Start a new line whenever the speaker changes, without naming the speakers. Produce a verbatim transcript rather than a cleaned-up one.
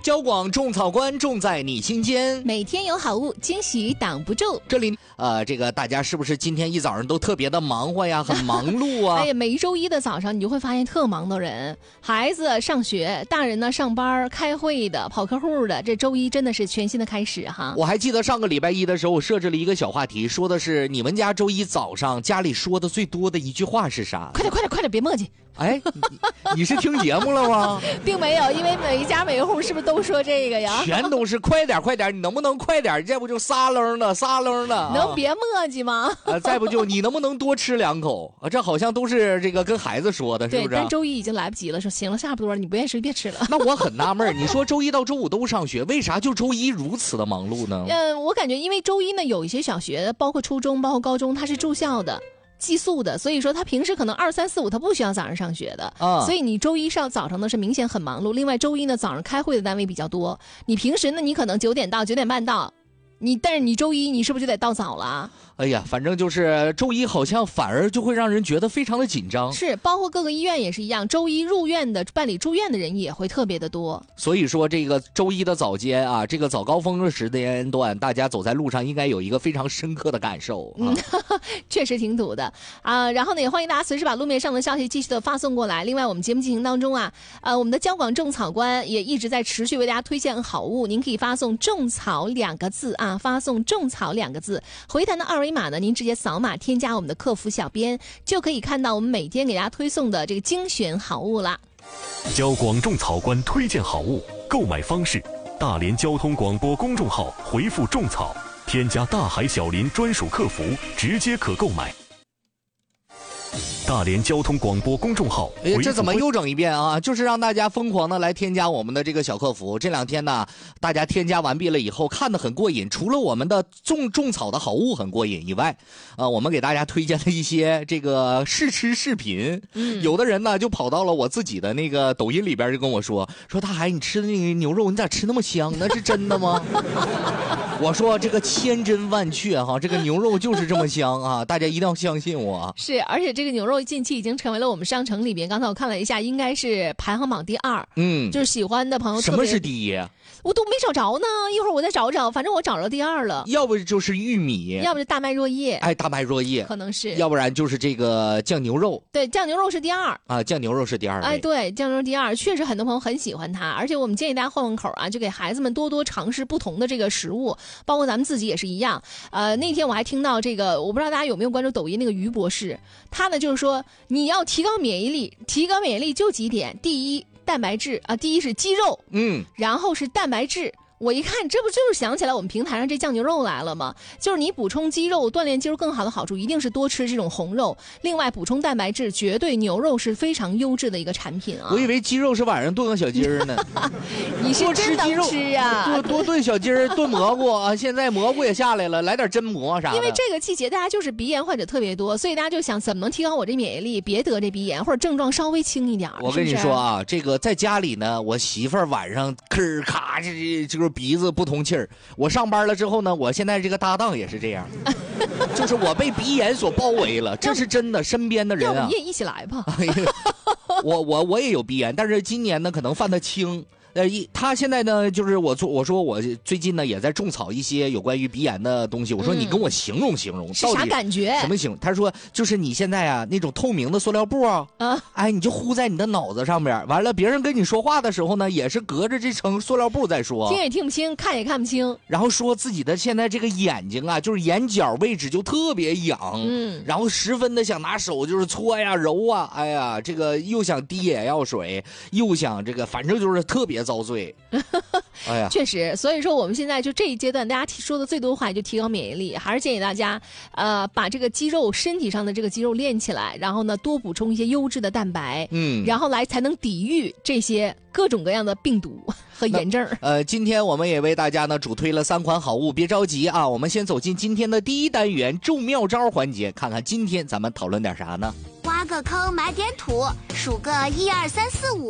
交广种草官，种在你心间。
每天有好物，惊喜挡不住。
这里，呃，这个大家是不是今天一早上都特别的忙活呀，很忙碌啊？
哎呀，每一周一的早上，你就会发现特忙的人，孩子上学，大人呢上班、开会的、跑客户的。这周一真的是全新的开始哈。
我还记得上个礼拜一的时候，我设置了一个小话题，说的是你们家周一早上家里说的最多的一句话是啥？
快点，快点，快点，别磨叽。
哎，你, 你是听节目了吗？
并没有，因为每一家每一户是不是都说这个呀？
全都是快点快点，你能不能快点？这不就撒楞的撒楞的、啊？
能别磨叽吗？
啊，再不就你能不能多吃两口啊？这好像都是这个跟孩子说的，是不是？
对，但周一已经来不及了，说行了，差不多了，你不愿意吃别吃了。
那我很纳闷，你说周一到周五都上学，为啥就周一如此的忙碌呢？
嗯，我感觉因为周一呢，有一些小学，包括初中，包括高中，它是住校的。寄宿的，所以说他平时可能二三四五他不需要早上上学的啊，所以你周一上早上呢是明显很忙碌。另外周一呢早上开会的单位比较多，你平时呢你可能九点到九点半到，你但是你周一你是不是就得到早了啊？
哎呀，反正就是周一好像反而就会让人觉得非常的紧张。
是，包括各个医院也是一样，周一入院的办理住院的人也会特别的多。
所以说这个周一的早间啊，这个早高峰的时间段，大家走在路上应该有一个非常深刻的感受。啊、
嗯，确实挺堵的啊。然后呢，也欢迎大家随时把路面上的消息继续的发送过来。另外，我们节目进行当中啊，呃，我们的交广种草官也一直在持续为大家推荐好物，您可以发送种草两个字啊，发送种草两个字，回弹的二维码呢，您直接扫码添加我们的客服小编，就可以看到我们每天给大家推送的这个精选好物啦。
交广种草官推荐好物，购买方式：大连交通广播公众号回复种草，添加大海小林专属客服，直接可购买。大连交通广播公众号，
哎，这怎么又整一遍啊？就是让大家疯狂的来添加我们的这个小客服。这两天呢，大家添加完毕了以后，看得很过瘾。除了我们的种种草的好物很过瘾以外，啊、呃，我们给大家推荐了一些这个试吃视频。嗯，有的人呢就跑到了我自己的那个抖音里边，就跟我说说大海，你吃的那个牛肉，你咋吃那么香？那是真的吗？我说这个千真万确哈，这个牛肉就是这么香啊！大家一定要相信我。
是，而且这个牛肉近期已经成为了我们商城里边，刚才我看了一下，应该是排行榜第二。嗯，就是喜欢的朋友特别。
什么是第一？
我都没找着呢，一会儿我再找找，反正我找着第二了。
要不就是玉米，
要不就大麦若叶。
哎，大麦若叶
可能是，
要不然就是这个酱牛肉。
对，酱牛肉是第二
啊，酱牛肉是第二。
哎，对，酱牛肉第二，确实很多朋友很喜欢它，而且我们建议大家换换口啊，就给孩子们多多尝试不同的这个食物，包括咱们自己也是一样。呃，那天我还听到这个，我不知道大家有没有关注抖音那个于博士，他呢就是说你要提高免疫力，提高免疫力就几点，第一蛋白质啊，第一是肌肉，嗯，然后是蛋白质。我一看，这不就是想起来我们平台上这酱牛肉来了吗？就是你补充肌肉、锻炼肌肉更好的好处，一定是多吃这种红肉。另外，补充蛋白质，绝对牛肉是非常优质的一个产品啊！
我以为鸡肉是晚上炖个小鸡儿呢。
你是真能吃啊！
多多炖小鸡儿，炖蘑菇啊！现在蘑菇也下来了，来点真蘑啥的。
因为这个季节大家就是鼻炎患者特别多，所以大家就想怎么能提高我这免疫力，别得这鼻炎，或者症状稍微轻一点。
我跟你说啊，这个在家里呢，我媳妇儿晚上吭咔这这个鼻子不通气儿。我上班了之后呢，我现在这个搭档也是这样，就是我被鼻炎所包围了，这是真的。身边的人啊，
要不你也一起来吧。
我我我也有鼻炎，但是今年呢可能犯得轻。呃，一他现在呢，就是我做，我说我最近呢也在种草一些有关于鼻炎的东西。我说你跟我形容形容，
嗯、是啥感觉？
什么形容？他说就是你现在啊那种透明的塑料布啊，啊哎你就糊在你的脑子上边，完了别人跟你说话的时候呢，也是隔着这层塑料布在说，
听也听不清，看也看不清。
然后说自己的现在这个眼睛啊，就是眼角位置就特别痒，嗯，然后十分的想拿手就是搓呀揉啊，哎呀，这个又想滴眼药水，又想这个，反正就是特别遭罪。哎呀，
确实，所以说我们现在就这一阶段，大家说的最多的话就提高免疫力，还是建议大家，呃，把这个肌肉身体上的这个肌肉练起来，然后呢多补充一些优质的蛋白，嗯，然后来才能抵御这些各种各样的病毒和炎症。
呃，今天我们也为大家呢主推了三款好物，别着急啊，我们先走进今天的第一单元种妙招环节，看看今天咱们讨论点啥呢？
挖个坑，埋点土，数个一二三四五。